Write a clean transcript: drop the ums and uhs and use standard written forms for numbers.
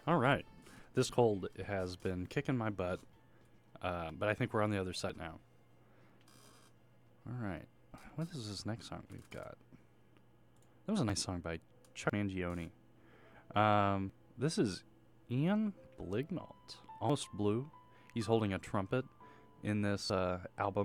All right. This cold has been kicking my butt, but I think we're on the other side now. All right. What is this next song we've got? That was a nice song by Chuck Mangione. This is Ian Blignalt, Almost Blue. He's holding a trumpet in this album.